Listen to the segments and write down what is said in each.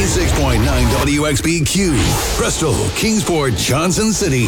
96.9 WXBQ, Bristol, Kingsport, Johnson City,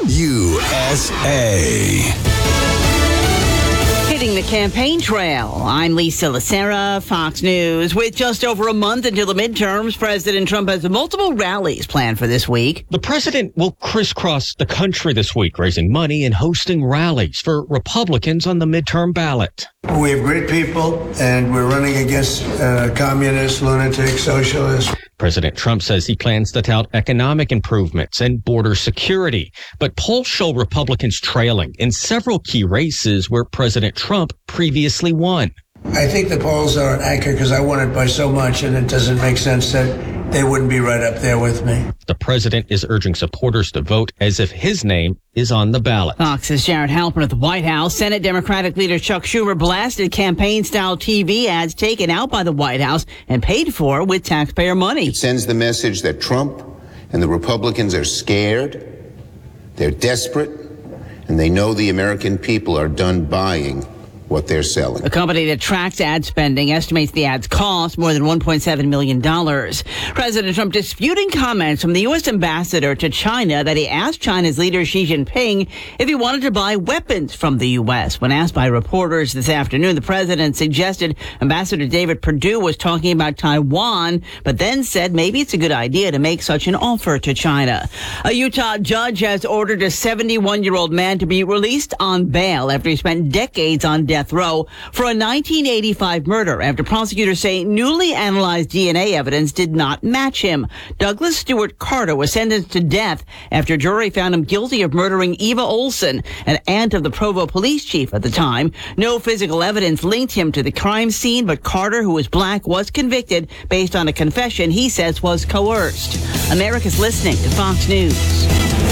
USA. Hitting the campaign trail. I'm Lisa Lacera, Fox News. With just over a month until the midterms, President Trump has multiple rallies planned for this week. The president will crisscross the country this week, raising money and hosting rallies for Republicans on the midterm ballot. We have great people, and we're running against communists, lunatics, socialists. President Trump says he plans to tout economic improvements and border security, but polls show Republicans trailing in several key races where President Trump previously won. I think the polls aren't accurate because I won it by so much, and it doesn't make sense that they wouldn't be right up there with me. The president is urging supporters to vote as if his name is on the ballot. Fox's Jared Halpern at the White House. Senate Democratic leader Chuck Schumer blasted campaign-style TV ads taken out by the White House and paid for with taxpayer money. It sends the message that Trump and the Republicans are scared, they're desperate, and they know the American people are done buying what they're selling. A company that tracks ad spending estimates the ads cost more than $1.7 million. President Trump disputing comments from the U.S. ambassador to China that he asked China's leader Xi Jinping if he wanted to buy weapons from the U.S. When asked by reporters this afternoon, the president suggested Ambassador David Perdue was talking about Taiwan, but then said maybe it's a good idea to make such an offer to China. A Utah judge has ordered a 71-year-old man to be released on bail after he spent decades on death row for a 1985 murder after prosecutors say newly analyzed DNA evidence did not match him. Douglas Stewart Carter was sentenced to death after a jury found him guilty of murdering Eva Olson, an aunt of the Provo police chief at the time. No physical evidence linked him to the crime scene, but Carter, who was black, was convicted based on a confession he says was coerced. America's listening to Fox News.